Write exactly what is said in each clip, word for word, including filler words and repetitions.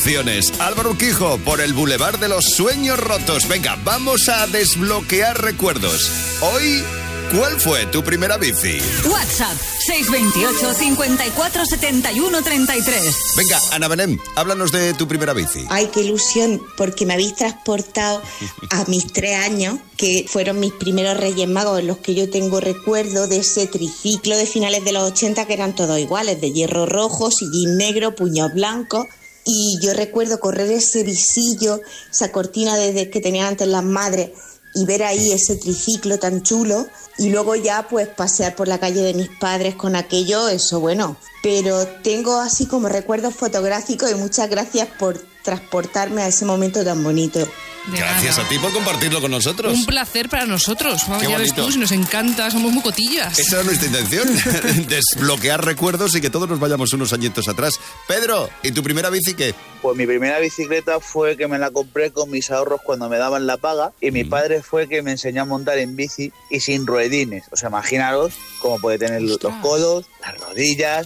Álvaro Urquijo por el Boulevard de los Sueños Rotos. Venga, vamos a desbloquear recuerdos. Hoy, ¿cuál fue tu primera bici? WhatsApp seis dos ocho, cinco cuatro, siete uno tres tres. Venga, Ana Belén, háblanos de tu primera bici. Ay, qué ilusión, porque me habéis transportado a mis tres años, que fueron mis primeros Reyes Magos, en los que yo tengo recuerdo de ese triciclo de finales de los ochenta, que eran todos iguales, de hierro rojo, sillín negro, puños blancos. Y yo recuerdo correr ese visillo, esa cortina de, que tenían antes las madres, y ver ahí ese triciclo tan chulo, y luego ya pues pasear por la calle de mis padres con aquello, eso bueno. Pero tengo así como recuerdos fotográficos, y muchas gracias por transportarme a ese momento tan bonito. De Gracias nada. a ti por compartirlo con nosotros. Un placer para nosotros. Vamos, Qué ya ves bonito. tú, si nos encanta, somos muy cotillas. Esa era nuestra intención, desbloquear recuerdos y que todos nos vayamos unos añitos atrás. Pedro, ¿y tu primera bici qué? Pues mi primera bicicleta fue que me la compré con mis ahorros cuando me daban la paga, y mi padre fue que me enseñó a montar en bici y sin ruedines. O sea, imaginaros cómo puede tener los Ostras. codos, las rodillas.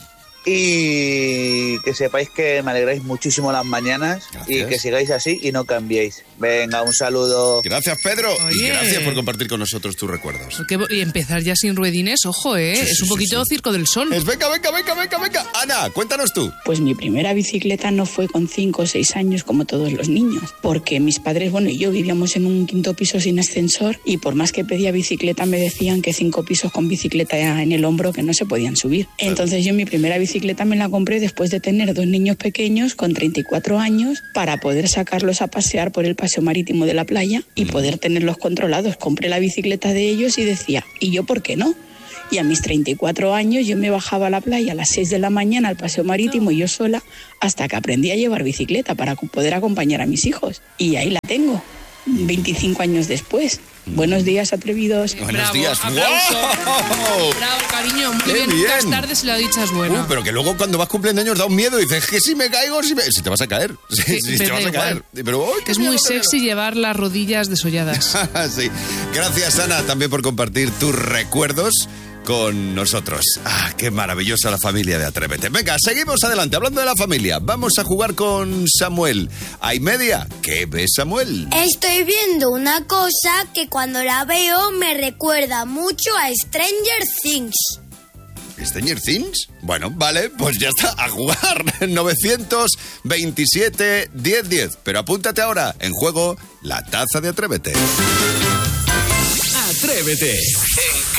Y que sepáis que me alegráis muchísimo las mañanas. Gracias. Y que sigáis así y no cambiéis. Venga, un saludo. Gracias, Pedro. Y Oye. gracias por compartir con nosotros tus recuerdos. Porque- y empezar ya sin ruedines, ojo, ¿eh? Sí, es sí, un sí, poquito sí. Circo del Sol. Es, venga, venga, venga, venga, venga. Ana, cuéntanos tú. Pues mi primera bicicleta no fue con cinco o seis años como todos los niños, porque mis padres, bueno, y yo vivíamos en un quinto piso sin ascensor, y por más que pedía bicicleta me decían que cinco pisos con bicicleta en el hombro que no se podían subir. Entonces yo mi primera bicicleta me la compré después de tener dos niños pequeños con treinta y cuatro años, para poder sacarlos a pasear por el paseo marítimo de la playa y poder tenerlos controlados. Compré la bicicleta de ellos y decía, ¿y yo por qué no? Y a mis treinta y cuatro años yo me bajaba a la playa a las seis de la mañana al paseo marítimo, yo sola, hasta que aprendí a llevar bicicleta para poder acompañar a mis hijos. Y ahí la tengo, veinticinco años después. Buenos días, atrevidos. Buenos Bravo, días. aplauso. ¡Wow! Bravo, cariño, muy ¡Qué bien. bien! Las tardes y la dicha es buena. Uh, pero que luego cuando vas cumpliendo años da un miedo y dices que si me caigo, si, me... si te vas a caer. Sí, Sí, sí, te te da vas a caer. igual. Pero, ¡ay, qué Es muy miedo, qué sexy llevar las rodillas desolladas. miedo! Sí. Gracias, Ana, también por compartir tus recuerdos con nosotros. Ah, qué maravillosa la familia de Atrévete. Venga, seguimos adelante. Hablando de la familia, vamos a jugar con Samuel. ¿Hay media? ¿Qué ves, Samuel? Estoy viendo una cosa que cuando la veo me recuerda mucho a Stranger Things. ¿Stranger Things? Bueno, vale, pues ya está, a jugar. novecientos veintisiete, diez diez. Pero apúntate ahora, en juego, la taza de Atrévete. Atrévete.